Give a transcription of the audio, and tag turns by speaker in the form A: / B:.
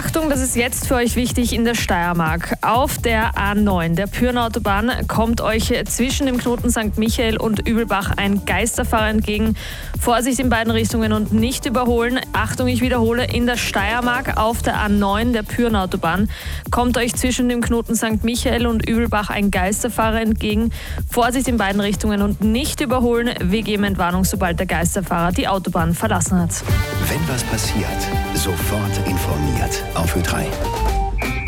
A: Achtung, das ist jetzt für euch wichtig in der Steiermark. Auf der A9, der Pyrnenautobahn, kommt euch zwischen dem Knoten St. Michael und Übelbach ein Geisterfahrer entgegen. Vorsicht in beiden Richtungen und nicht überholen. Achtung, ich wiederhole, in der Steiermark auf der A9, der Pyrnenautobahn, kommt euch zwischen dem Knoten St. Michael und Übelbach ein Geisterfahrer entgegen. Vorsicht in beiden Richtungen und nicht überholen. Wir geben Entwarnung, sobald der Geisterfahrer die Autobahn verlassen hat.
B: Wenn was passiert, sofort informiert. Auf Ö3.